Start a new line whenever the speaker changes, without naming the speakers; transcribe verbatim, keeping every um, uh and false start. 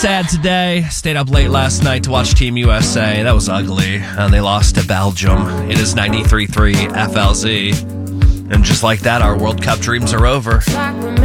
Sad today. Stayed up late last night to watch Team U S A. That was ugly. And they lost to Belgium. It is ninety-three point three F L Z. And just like that, our World Cup dreams are over.